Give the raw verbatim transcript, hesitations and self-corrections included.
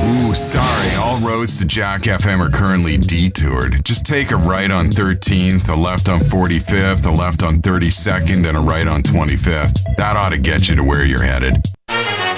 Ooh, sorry. All roads to Jack F M are currently detoured. Just take a right on thirteenth, a left on forty-fifth, a left on thirty-second, and a right on twenty-fifth. That ought to get you to where you're headed.